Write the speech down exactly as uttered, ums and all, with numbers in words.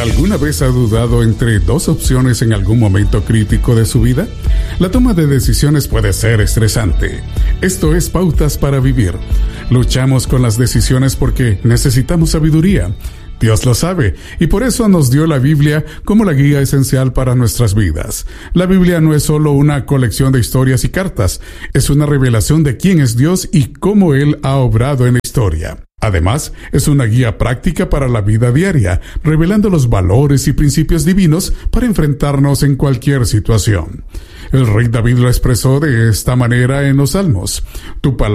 ¿Alguna vez ha dudado entre dos opciones en algún momento crítico de su vida? La toma de decisiones puede ser estresante. Esto es Pautas para Vivir. Luchamos con las decisiones porque necesitamos sabiduría. Dios lo sabe, y por eso nos dio la Biblia como la guía esencial para nuestras vidas. La Biblia no es solo una colección de historias y cartas, es una revelación de quién es Dios y cómo Él ha obrado en la historia. Además, es una guía práctica para la vida diaria, revelando los valores y principios divinos para enfrentarnos en cualquier situación. El rey David lo expresó de esta manera en los Salmos: Tu palabra